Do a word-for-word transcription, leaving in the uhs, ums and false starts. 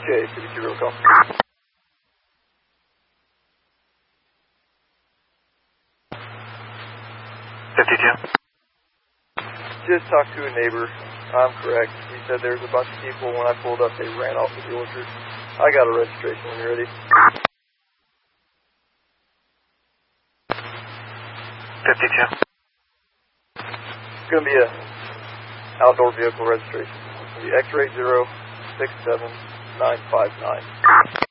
Okay, fifty-two roll call. fifty-two. Just talked to a neighbor. I'm correct. He said there's a bunch of people. When I pulled up, they ran off with the orchard. I got a registration when you're ready. fifty-two. It's going to be a outdoor vehicle registration. It's going to be X-ray zero six seven nine five nine.